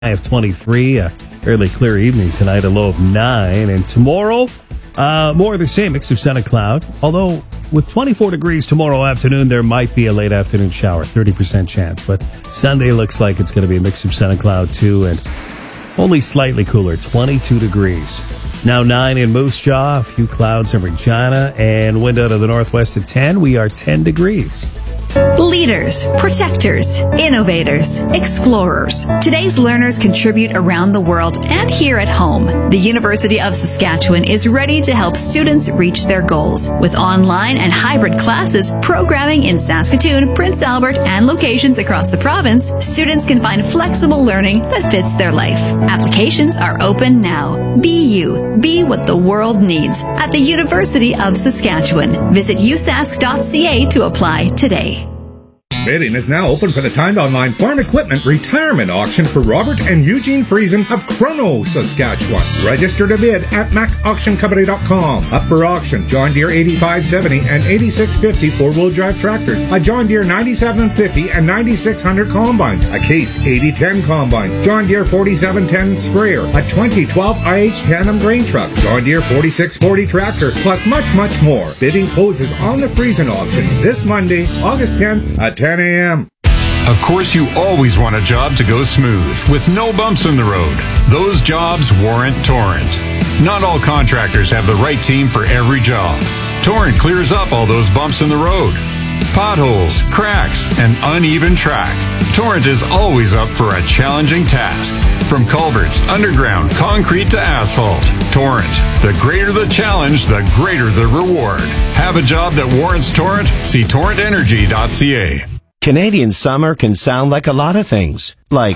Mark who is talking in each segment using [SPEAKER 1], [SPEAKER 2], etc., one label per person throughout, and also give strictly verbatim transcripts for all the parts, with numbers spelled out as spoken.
[SPEAKER 1] High of twenty-three, a fairly clear evening tonight, a low of nine. And tomorrow, uh, more of the same, mix of sun and cloud. Although with twenty-four degrees tomorrow afternoon, there might be a late afternoon shower, thirty percent chance. But Sunday looks like it's going to be a mix of sun and cloud too, and only slightly cooler, twenty-two degrees. Now nine in Moose Jaw, a few clouds in Regina, and wind out of the northwest at ten. We are ten degrees.
[SPEAKER 2] Leaders, protectors, innovators, explorers. Today's learners contribute around the world and here at home. The University of Saskatchewan is ready to help students reach their goals. With online and hybrid classes, programming in Saskatoon, Prince Albert, and locations across the province, students can find flexible learning that fits their life. Applications are open now. Be you. Be what the world needs at the University of Saskatchewan. Visit u sask dot c a to apply today.
[SPEAKER 3] Bidding is now open for the timed online farm equipment retirement auction for Robert and Eugene Friesen of Chrono, Saskatchewan. Register to bid at mac auction company dot com. Up for auction, John Deere eighty-five seventy and eighty-six fifty four-wheel drive tractors, a John Deere ninety-seven fifty and ninety-six hundred combines, a Case eighty ten combine, John Deere forty-seven ten sprayer, a twenty twelve I H tandem grain truck, John Deere forty-six forty tractor, plus much, much more. Bidding closes on the Friesen auction this Monday, August tenth at ten a.m.
[SPEAKER 4] Of course, you always want a job to go smooth, with no bumps in the road. Those jobs warrant Torrent. Not all contractors have the right team for every job. Torrent clears up all those bumps in the road. Potholes, cracks, and uneven track. Torrent is always up for a challenging task. From culverts, underground, concrete to asphalt. Torrent. The greater the challenge, the greater the reward. Have a job that warrants Torrent? See torrent energy dot c a.
[SPEAKER 5] Canadian summer can sound like a lot of things. Like,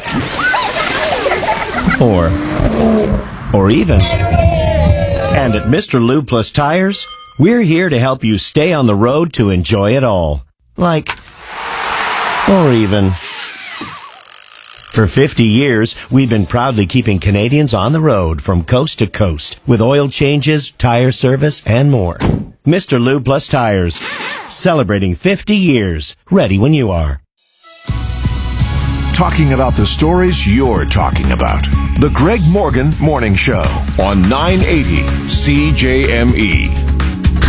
[SPEAKER 5] or, or even. And at Mister Lube Plus Tires, we're here to help you stay on the road to enjoy it all. Like, or even. For fifty years, we've been proudly keeping Canadians on the road from coast to coast with oil changes, tire service, and more. Mister Lube Plus Tires, celebrating fifty years, ready when you are.
[SPEAKER 6] Talking about the stories you're talking about. The Greg Morgan Morning Show on nine eighty C J M E.